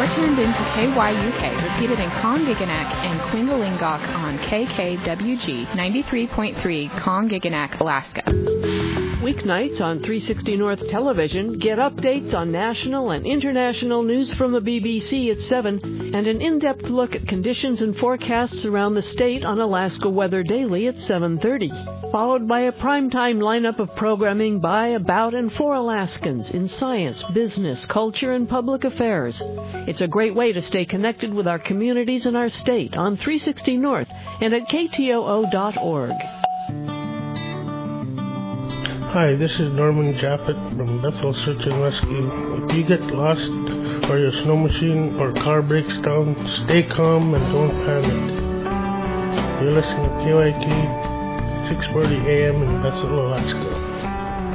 You're tuned into KYUK, repeated in Kongiganack and Quingalingok on KKWG 93.3 Kongiganack, Alaska. Weeknights on 360 North Television get updates on national and international news from the BBC at 7 and an in-depth look at conditions and forecasts around the state on Alaska Weather Daily at 7:30, followed by a primetime lineup of programming by, about, and for Alaskans in science, business, culture, and public affairs. It's a great way to stay connected with our communities and our state on 360 North and at KTOO.org. Hi, this is Norman Jaffet from Bethel Search and Rescue. If you get lost or your snow machine or car breaks down, stay calm and don't panic. You're listening to KYK 640 AM in Bethel, Alaska.